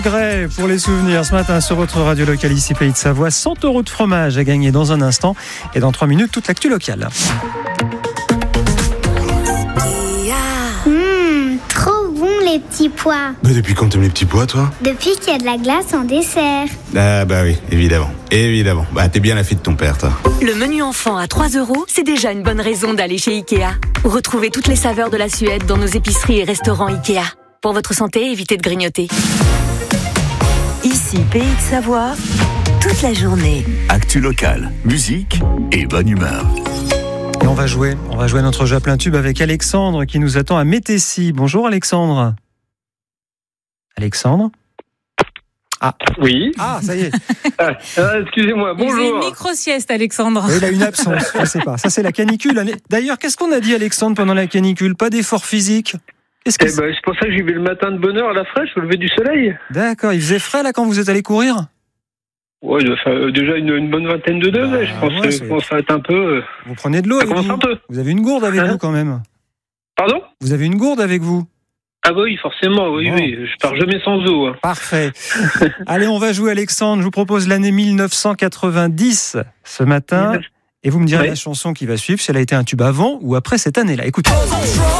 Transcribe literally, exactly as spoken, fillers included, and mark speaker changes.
Speaker 1: Grès pour les souvenirs ce matin sur votre radio locale ici Pays de Savoie. cent euros de fromage à gagner dans un instant et dans trois minutes toute l'actu locale.
Speaker 2: Mmh, trop bon les petits pois.
Speaker 3: Mais depuis quand t'aimes les petits pois, toi?
Speaker 2: Depuis qu'il y a de la glace en dessert.
Speaker 3: Ah bah oui, évidemment, évidemment. Bah t'es bien la fille de ton père, toi.
Speaker 4: Le menu enfant à trois euros, c'est déjà une bonne raison d'aller chez Ikea. Retrouvez toutes les saveurs de la Suède dans nos épiceries et restaurants Ikea. Pour votre santé, évitez de grignoter. Ici, Pays de Savoie, toute la journée.
Speaker 5: Actu locale, musique et bonne humeur.
Speaker 1: Et on va jouer, on va jouer à notre jeu à plein tube avec Alexandre qui nous attend à Métessy. Bonjour Alexandre. Alexandre Ah.
Speaker 6: Oui.
Speaker 1: Ah, ça y est.
Speaker 6: Ah, excusez-moi,
Speaker 7: Il faisait une
Speaker 6: bonjour.
Speaker 7: micro-sieste, Alexandre.
Speaker 1: Oui, il a une absence, je sais pas. Ça, c'est la canicule. D'ailleurs, qu'est-ce qu'on a dit, Alexandre, pendant la canicule? Pas d'effort physique? Qu'est-ce que
Speaker 6: Eh
Speaker 1: c'est
Speaker 6: ben, c'est pour ça que j'y vais le matin de bonne heure à la fraîche, au lever du soleil.
Speaker 1: D'accord, il faisait frais là quand vous êtes allé courir?
Speaker 6: Ouais, il doit faire euh, déjà une, une bonne vingtaine de degrés,
Speaker 1: Bah,
Speaker 6: je pense.
Speaker 1: ouais,
Speaker 6: euh,
Speaker 1: c'est-
Speaker 6: je pense que ça va être un peu. euh,
Speaker 1: Vous prenez de l'eau
Speaker 6: Ça
Speaker 1: avec
Speaker 6: commence
Speaker 1: vous?
Speaker 6: un peu.
Speaker 1: Vous avez une gourde avec
Speaker 6: Hein
Speaker 1: vous quand même?
Speaker 6: Pardon?
Speaker 1: Vous avez une gourde avec vous?
Speaker 6: Ah bah oui, forcément, oui,
Speaker 1: Bon.
Speaker 6: oui. Je pars jamais sans eau. hein.
Speaker 1: Parfait. Allez, on va jouer Alexandre. Je vous propose l'année mille neuf cent quatre-vingt-dix ce matin. Et vous me direz
Speaker 6: Ouais.
Speaker 1: la chanson qui va suivre, si elle a été un tube avant ou après cette année-là. Écoutez.